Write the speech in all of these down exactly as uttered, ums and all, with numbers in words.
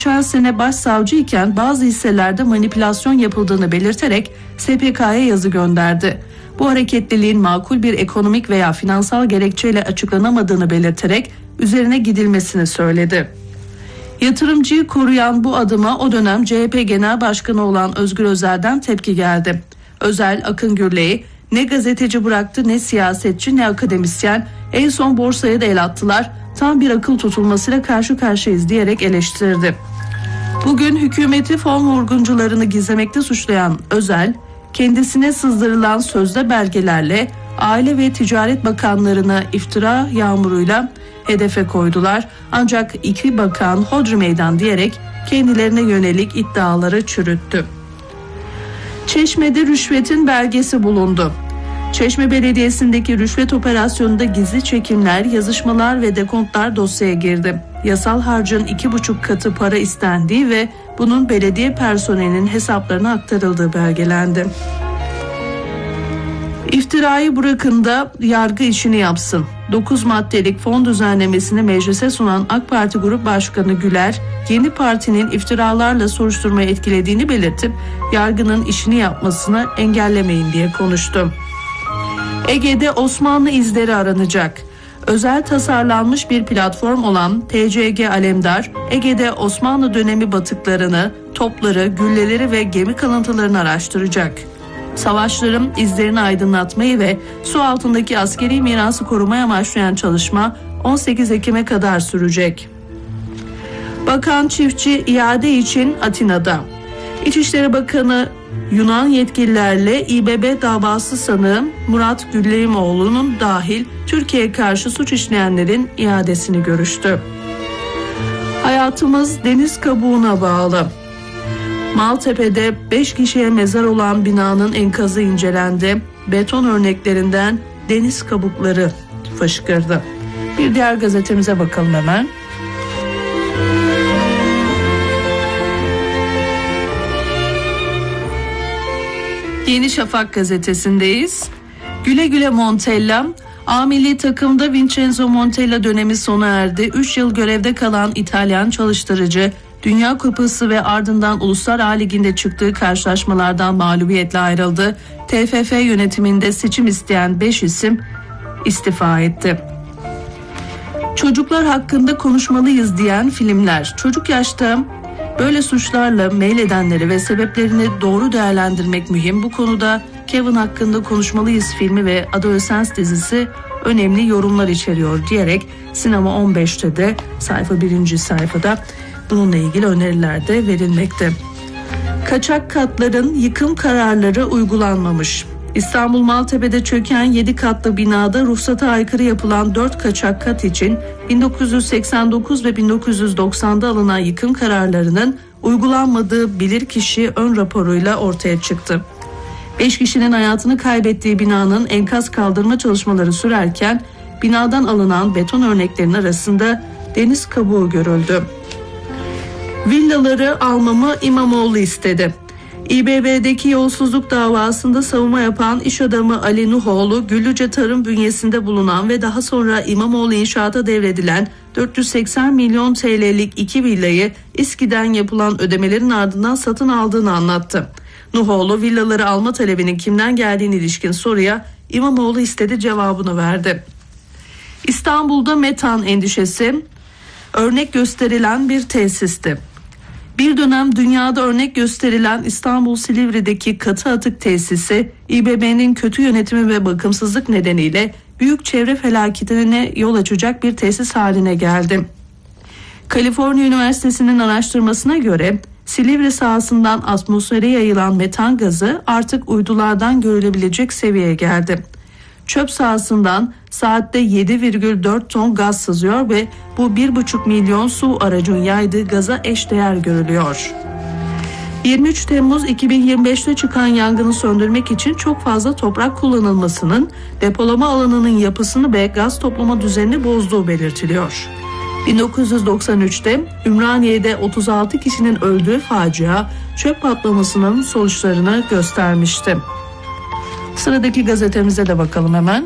geçen sene başsavcı iken bazı hisselerde manipülasyon yapıldığını belirterek S P K'ya yazı gönderdi. Bu hareketliliğin makul bir ekonomik veya finansal gerekçeyle açıklanamadığını belirterek üzerine gidilmesini söyledi. Yatırımcıyı koruyan bu adıma o dönem C H P Genel Başkanı olan Özgür Özel'den tepki geldi. Özel, Akın Gürley'i ne gazeteci bıraktı, ne siyasetçi, ne akademisyen, en son borsaya da el attılar, tam bir akıl tutulmasıyla karşı karşıyayız diyerek eleştirdi. Bugün hükümeti fon vurguncularını gizlemekte suçlayan Özel, kendisine sızdırılan sözde belgelerle Aile ve Ticaret Bakanlarına iftira yağmuruyla hedefe koydular. Ancak iki bakan hodri meydan diyerek kendilerine yönelik iddiaları çürüttü. Çeşme'de rüşvetin belgesi bulundu. Çeşme Belediyesi'ndeki rüşvet operasyonunda gizli çekimler, yazışmalar ve dekontlar dosyaya girdi. Yasal harcın iki buçuk katı para istendiği ve bunun belediye personelinin hesaplarına aktarıldığı belgelendi. İftirayı bırakın da yargı işini yapsın. dokuz maddelik fon düzenlemesini meclise sunan AK Parti Grup Başkanı Güler, yeni partinin iftiralarla soruşturmayı etkilediğini belirtip yargının işini yapmasını engellemeyin diye konuştu. Ege'de Osmanlı izleri aranacak. Özel tasarlanmış bir platform olan T C G Alemdar, Ege'de Osmanlı dönemi batıklarını, topları, gülleleri ve gemi kalıntılarını araştıracak. Savaşların izlerini aydınlatmayı ve su altındaki askeri mirası korumaya amaçlayan çalışma on sekiz Ekim'e kadar sürecek. Bakan Çiftçi iade için Atina'da. İçişleri Bakanı Yunan yetkililerle İ B B davası sanığı Murat Gülleyimoğlu'nun dahil Türkiye'ye karşı suç işleyenlerin iadesini görüştü. Hayatımız deniz kabuğuna bağlı. Maltepe'de beş kişiye mezar olan binanın enkazı incelendi. Beton örneklerinden deniz kabukları fışkırdı. Bir diğer gazetemize bakalım hemen. Yeni Şafak gazetesindeyiz. Güle güle Montella. A milli takımda Vincenzo Montella dönemi sona erdi. üç yıl görevde kalan İtalyan çalıştırıcı Dünya Kupası ve ardından Uluslar A Ligi'nde çıktığı karşılaşmalardan mağlubiyetle ayrıldı. T F F yönetiminde seçim isteyen beş isim istifa etti. Çocuklar hakkında konuşmalıyız diyen filmler. Çocuk yaşta böyle suçlarla meyledenleri ve sebeplerini doğru değerlendirmek mühim. Bu konuda Kevin hakkında konuşmalıyız filmi ve Adolescence dizisi önemli yorumlar içeriyor diyerek Sinema on beşte de sayfa birinci sayfada bununla ilgili öneriler de verilmekte. Kaçak katların yıkım kararları uygulanmamış. İstanbul Maltepe'de çöken yedi katlı binada ruhsata aykırı yapılan dört kaçak kat için bin dokuz yüz seksen dokuz ve bin dokuz yüz doksanda alınan yıkım kararlarının uygulanmadığı bilirkişi ön raporuyla ortaya çıktı. beş kişinin hayatını kaybettiği binanın enkaz kaldırma çalışmaları sürerken binadan alınan beton örneklerinin arasında deniz kabuğu görüldü. Villaları almamı İmamoğlu istedi. İ B B'deki yolsuzluk davasında savunma yapan iş adamı Ali Nuhoğlu, Güllüce Tarım bünyesinde bulunan ve daha sonra İmamoğlu İnşaat'a devredilen dört yüz seksen milyon T L'lik iki villayı İSKİ'den yapılan ödemelerin ardından satın aldığını anlattı. Nuhoğlu, villaları alma talebinin kimden geldiğine ilişkin soruya İmamoğlu istedi cevabını verdi. İstanbul'da metan endişesi örnek gösterilen bir tesisti. Bir dönem dünyada örnek gösterilen İstanbul Silivri'deki katı atık tesisi İ B B'nin kötü yönetimi ve bakımsızlık nedeniyle büyük çevre felaketine yol açacak bir tesis haline geldi. Kaliforniya Üniversitesi'nin araştırmasına göre Silivri sahasından atmosfere yayılan metan gazı artık uydulardan görülebilecek seviyeye geldi. Çöp sahasından saatte yedi virgül dört ton gaz sızıyor ve bu bir buçuk milyon su aracın yaydığı gaza eşdeğer görülüyor. yirmi üç Temmuz iki bin yirmi beşte çıkan yangını söndürmek için çok fazla toprak kullanılmasının depolama alanının yapısını ve gaz toplama düzenini bozduğu belirtiliyor. bin dokuz yüz doksan üçte Ümraniye'de otuz altı kişinin öldüğü facia çöp patlamasının sonuçlarını göstermişti. Sıradaki gazetemize de bakalım hemen.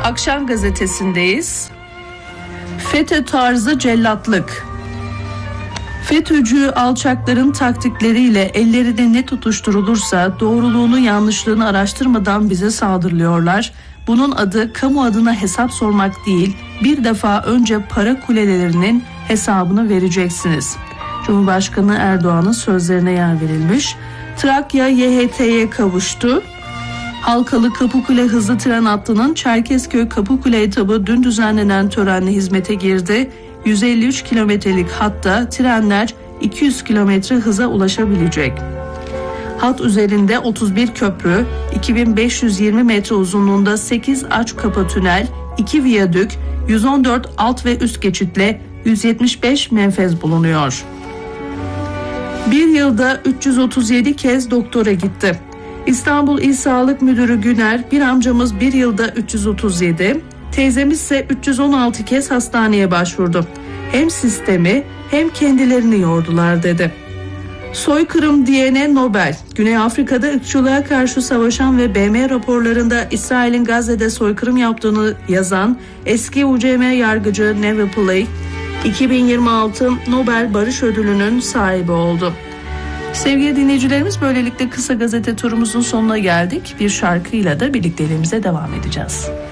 Akşam gazetesindeyiz. FETÖ tarzı cellatlık. FETÖ'cü alçakların taktikleriyle ellerine ne tutuşturulursa doğruluğunu yanlışlığını araştırmadan bize saldırıyorlar. Bunun adı kamu adına hesap sormak değil, bir defa önce para kulelerinin hesabını vereceksiniz. Cumhurbaşkanı Erdoğan'ın sözlerine yer verilmiş. Trakya Y H T'ye kavuştu. Halkalı Kapıkule hızlı tren hattının Çerkezköy Kapıkule etabı dün düzenlenen törenle hizmete girdi. yüz elli üç kilometrelik hatta trenler iki yüz kilometre hıza ulaşabilecek. Hat üzerinde otuz bir köprü, iki bin beş yüz yirmi metre uzunluğunda sekiz aç kapa tünel, iki viyadük, yüz on dört alt ve üst geçitle yüz yetmiş beş menfez bulunuyor. Bir yılda üç yüz otuz yedi kez doktora gitti. İstanbul İl Sağlık Müdürü Güner, bir amcamız bir yılda üç yüz otuz yedi, teyzemiz ise üç yüz on altı kez hastaneye başvurdu. Hem sistemi hem kendilerini yordular dedi. Soykırım diyene Nobel. Güney Afrika'da ırkçılığa karşı savaşan ve B M raporlarında İsrail'in Gazze'de soykırım yaptığını yazan eski U C M yargıcı Neville Pillay, iki bin yirmi altı Nobel Barış Ödülü'nün sahibi oldu. Sevgili dinleyicilerimiz, böylelikle kısa gazete turumuzun sonuna geldik. Bir şarkıyla da birlikteliğimize devam edeceğiz.